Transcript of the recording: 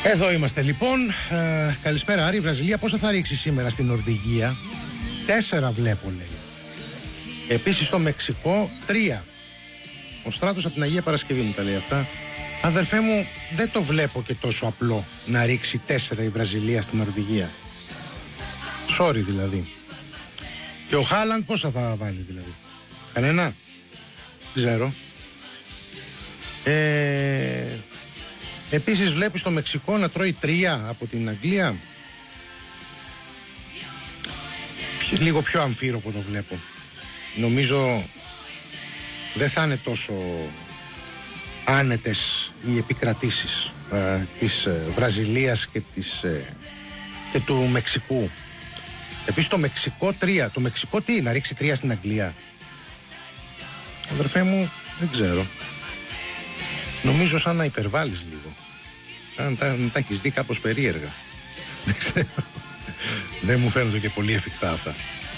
Εδώ είμαστε λοιπόν. Καλησπέρα Άρη. Η Βραζιλία πόσα θα ρίξει σήμερα στην Νορβηγία? 4 βλέπω, λέει. Επίσης στο Μεξικό 3. Ο Στράτος από την Αγία Παρασκευή μου τα λέει αυτά. Αδερφέ μου, δεν το βλέπω και τόσο απλό να ρίξει 4 η Βραζιλία στην Νορβηγία. Sorry δηλαδή. Και ο Χάλαντ πόσα θα βάλει δηλαδή? Κανένα? Ξέρω. Επίσης βλέπεις το Μεξικό να τρώει 3 από την Αγγλία. Λίγο πιο αμφίροπο το βλέπω. Νομίζω δεν θα είναι τόσο άνετες οι επικρατήσεις της Βραζιλίας και του Μεξικού. Επίσης το Μεξικό 3. Το Μεξικό τι, να ρίξει 3 στην Αγγλία? Αδερφέ μου, δεν ξέρω. Νομίζω σαν να υπερβάλλεις λίγο. Σαν να τα έχεις δει κάπως περίεργα. Δεν ξέρω. Δεν μου φαίνονται και πολύ εφικτά αυτά.